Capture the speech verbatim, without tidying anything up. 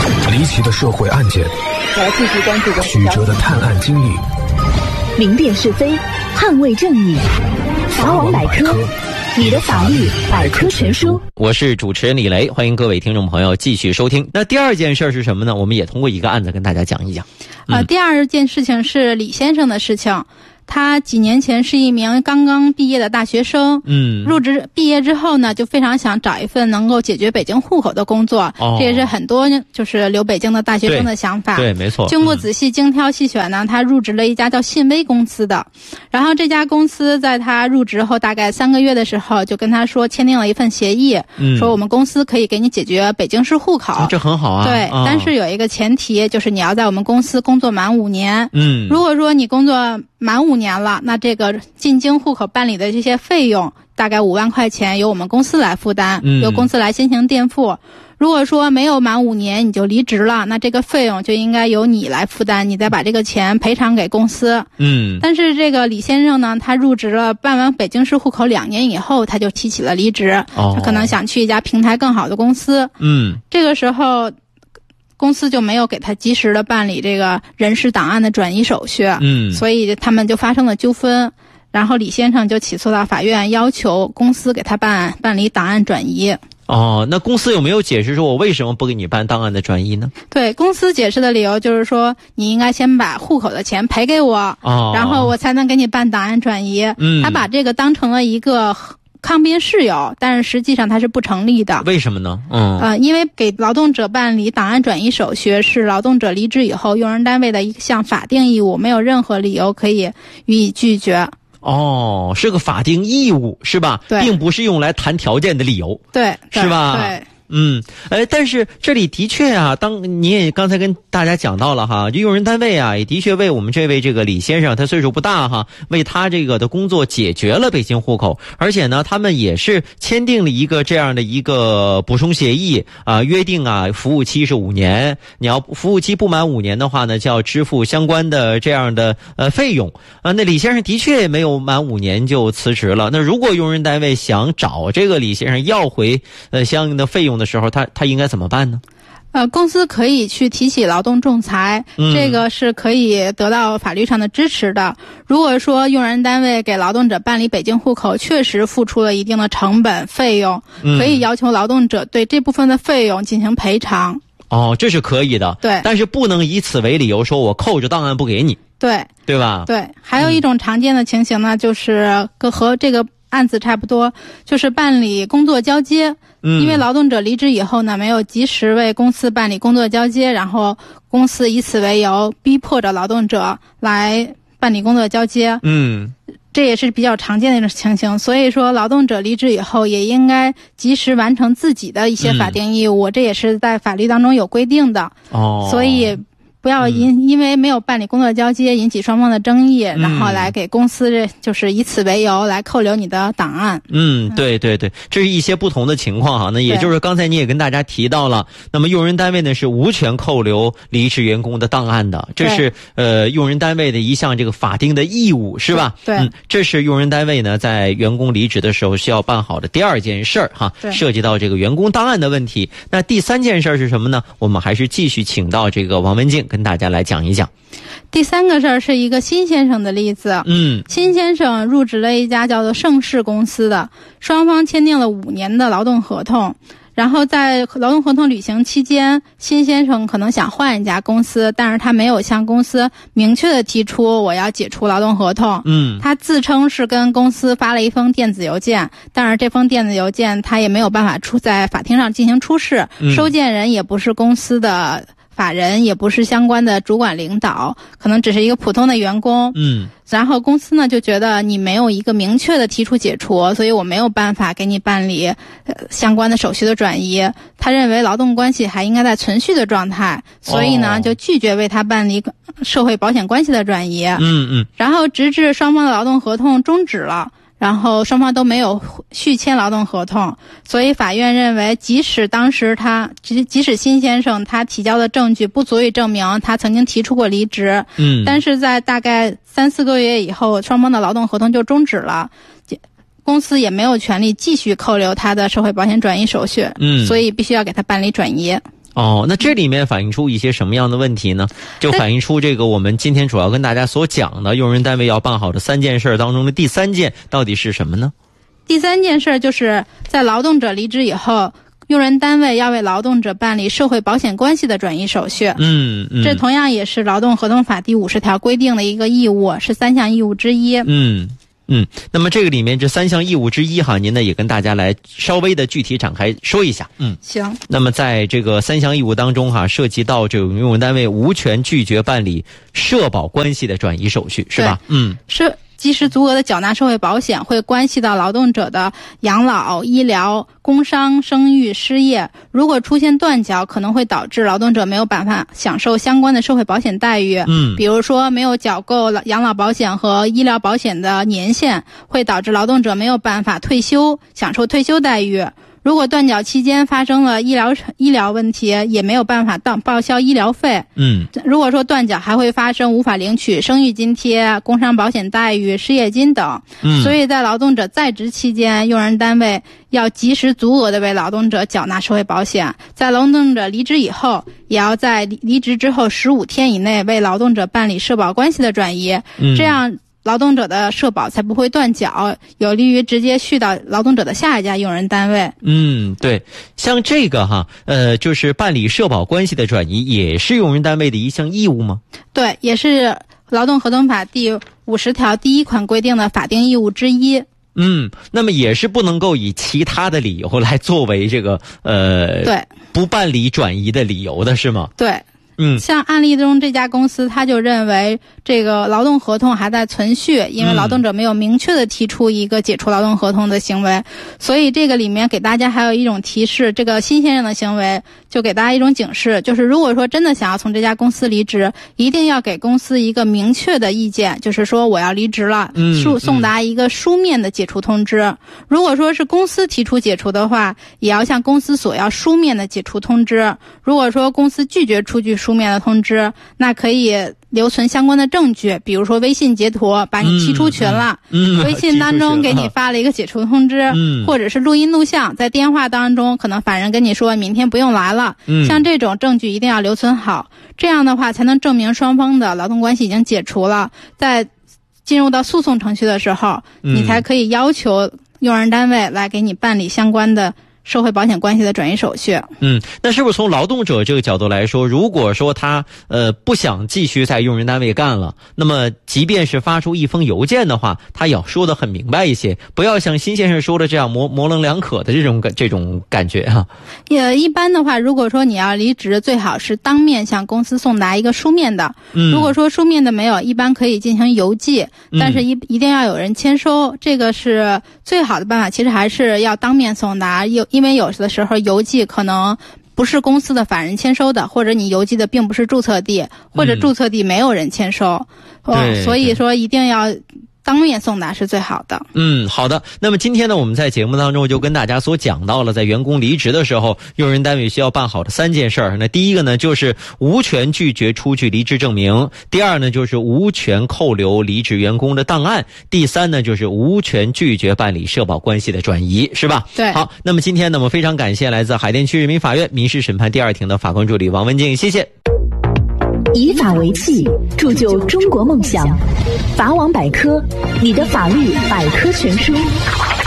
离奇的社会案件， 我要继续关注曲折的探案经历， 明辨是非，捍卫正义。法网百科，你的法律百科全书。 我是主持人李雷，欢迎各位听众朋友继续收听。那第二件事是什么呢？我们也通过一个案子跟大家讲一讲。 嗯、呃，第二件事情是李先生的事情。他几年前是一名刚刚毕业的大学生，嗯，入职毕业之后呢，就非常想找一份能够解决北京户口的工作，哦、这也是很多就是留北京的大学生的想法。 对，对没错。 经过仔细精挑细选呢，嗯、他入职了一家叫信威公司的，然后这家公司在他入职后大概三个月的时候，就跟他说签订了一份协议，嗯、说我们公司可以给你解决北京市户口， 哦、这很好啊。 对，哦、但是有一个前提，就是你要在我们公司工作满五年。 嗯， 如果说你工作满五年了，那这个进京户口办理的这些费用大概五万块钱由我们公司来负担，嗯、由公司来先行垫付。如果说没有满五年你就离职了，那这个费用就应该由你来负担，你再把这个钱赔偿给公司。 嗯， 但是这个李先生呢，他入职了办完北京市户口两年以后，他就提起了离职，哦、他可能想去一家平台更好的公司。 嗯， 这个时候公司就没有给他及时的办理这个人事档案的转移手续，嗯，所以他们就发生了纠纷，然后李先生就起诉到法院，要求公司给他办办理档案转移。 哦，那公司有没有解释说我为什么不给你办档案的转移呢？ 对，公司解释的理由就是说，你应该先把户口的钱赔给我，哦、然后我才能给你办档案转移。嗯，他把这个当成了一个抗辩事由，但是实际上它是不成立的。 为什么呢？嗯， 呃，因为给劳动者办理档案转移手续是劳动者离职以后用人单位的一项法定义务，没有任何理由可以予以拒绝。 哦，是个法定义务是吧？ 对， 并不是用来谈条件的理由。 对， 是吧？ 对。 嗯，呃，但是这里的确啊，当你也刚才跟大家讲到了哈，就用人单位啊，也的确为我们这位这个李先生，他岁数不大哈，为他这个的工作解决了北京户口，而且呢，他们也是签订了一个这样的一个补充协议啊，约定啊，服务期是五年，你要服务期不满五年的话呢，就要支付相关的这样的呃费用啊。那李先生的确没有满五年就辞职了，那如果用人单位想找这个李先生要回呃相应的费用的时候，他他应该怎么办呢？ 呃，公司可以去提起劳动仲裁，嗯、这个是可以得到法律上的支持的。如果说用人单位给劳动者办理北京户口确实付出了一定的成本费用，嗯、可以要求劳动者对这部分的费用进行赔偿。 哦，这是可以的。 对， 但是不能以此为理由说我扣着档案不给你。 对， 对吧？ 对，还有一种常见的情形呢，嗯、就是和这个案子差不多，就是办理工作交接。嗯，因为劳动者离职以后呢，没有及时为公司办理工作交接，然后公司以此为由逼迫着劳动者来办理工作交接。 嗯， 这也是比较常见的一种情形。所以说，劳动者离职以后也应该及时完成自己的一些法定义务，嗯、这也是在法律当中有规定的。 哦， 所以不要因、嗯、因为没有办理工作交接引起双方的争议，嗯、然后来给公司就是以此为由来扣留你的档案。 嗯，对对对，这是一些不同的情况哈。那也就是刚才你也跟大家提到了，那么用人单位呢是无权扣留离职员工的档案的，这是呃用人单位的一项这个法定的义务，是吧？ 对， 嗯，这是用人单位呢在员工离职的时候需要办好的第二件事儿哈，涉及到这个员工档案的问题。那第三件事是什么呢？我们还是继续请到这个王文静跟大家来讲一讲。 第三个事儿是一个辛先生的例子。 嗯， 辛先生入职了一家叫做盛世公司的，双方签订了五年的劳动合同。然后在劳动合同履行期间，辛先生可能想换一家公司，但是他没有向公司明确的提出我要解除劳动合同。 嗯， 他自称是跟公司发了一封电子邮件，但是这封电子邮件他也没有办法出在法庭上进行出示，嗯、收件人也不是公司的法人，也不是相关的主管领导，可能只是一个普通的员工。 嗯， 然后公司呢就觉得你没有一个明确的提出解除，所以我没有办法给你办理呃相关的手续的转移。他认为劳动关系还应该在存续的状态，所以呢、哦、就拒绝为他办理社会保险关系的转移。 嗯嗯， 然后直至双方的劳动合同终止了，然后双方都没有续签劳动合同，所以法院认为，即使当时他即即使辛先生他提交的证据不足以证明他曾经提出过离职， 嗯， 但是在大概三四个月以后，双方的劳动合同就终止了，公司也没有权利继续扣留他的社会保险转移手续，嗯，所以必须要给他办理转移。 哦，那这里面反映出一些什么样的问题呢？就反映出这个我们今天主要跟大家所讲的用人单位要办好的三件事当中的第三件到底是什么呢？ 第三件事就是在劳动者离职以后，用人单位要为劳动者办理社会保险关系的转移手续。 嗯嗯， 这同样也是劳动合同法第五十条规定的一个义务，是三项义务之一。 嗯嗯，那么这个里面这三项义务之一哈，您呢也跟大家来稍微的具体展开说一下。嗯， 行。 那么在这个三项义务当中哈，涉及到这种用人单位无权拒绝办理社保关系的转移手续，是吧？嗯， 是。及时足额的缴纳社会保险会关系到劳动者的养老、医疗、工伤、生育、失业，如果出现断缴，可能会导致劳动者没有办法享受相关的社会保险待遇。 嗯， 比如说没有缴够养老保险和医疗保险的年限，会导致劳动者没有办法退休，享受退休待遇。如果断缴期间发生了医疗医疗问题，也没有办法到报销医疗费。 嗯， 如果说断缴还会发生无法领取生育津贴、工伤保险待遇、失业金等。 嗯， 所以在劳动者在职期间，用人单位要及时足额的为劳动者缴纳社会保险。在劳动者离职以后，也要在离职之后十五天以内为劳动者办理社保关系的转移。 嗯， 这样劳动者的社保才不会断缴，有利于直接续到劳动者的下一家用人单位。 嗯，对，像这个哈，呃，就是办理社保关系的转移，也是用人单位的一项义务吗？ 对，也是劳动合同法第五十条第一款规定的法定义务之一。 嗯，那么也是不能够以其他的理由来作为这个呃， 对， 不办理转移的理由的是吗？ 对。 嗯， 像案例中这家公司，他就认为这个劳动合同还在存续，因为劳动者没有明确的提出一个解除劳动合同的行为，嗯、所以这个里面给大家还有一种提示，这个新先生的行为就给大家一种警示，就是如果说真的想要从这家公司离职，一定要给公司一个明确的意见，就是说我要离职了， 嗯， 送送达一个书面的解除通知。嗯、如果说是公司提出解除的话，也要向公司索要书面的解除通知。如果说公司拒绝出具书面的通知，那可以留存相关的证据，比如说微信截图，把你踢出群了， 嗯嗯、 微信当中给你发了一个解除通知， 嗯、 或者是录音录像，在电话当中可能法人跟你说明天不用来了， 嗯、 像这种证据一定要留存好，这样的话才能证明双方的劳动关系已经解除了，在进入到诉讼程序的时候， 嗯、 你才可以要求用人单位来给你办理相关的社会保险关系的转移手续。 嗯，那是不是从劳动者这个角度来说，如果说他呃不想继续在用人单位干了，那么即便是发出一封邮件的话，他也要说得很明白一些，不要像辛先生说的这样模模棱两可的这种这种感觉哈、啊。 也一般的话，如果说你要离职，最好是当面向公司送达一个书面的。 嗯， 如果说书面的没有，一般可以进行邮寄，但是一、嗯、一定要有人签收，这个是最好的办法。其实还是要当面送达，有因为有的时候邮寄可能不是公司的法人签收的，或者你邮寄的并不是注册地，或者注册地没有人签收， 嗯哦、所以说一定要当面送达是最好的。 嗯，好的。那么今天呢，我们在节目当中就跟大家所讲到了，在员工离职的时候，用人单位需要办好的三件事儿。那第一个呢，就是无权拒绝出具离职证明；第二呢，就是无权扣留离职员工的档案；第三呢，就是无权拒绝办理社保关系的转移，是吧？ 对。 好，那么今天呢，我们非常感谢来自海淀区人民法院民事审判第二庭的法官助理王文静，谢谢。 以法为器，铸就中国梦想。法网百科，你的法律百科全书。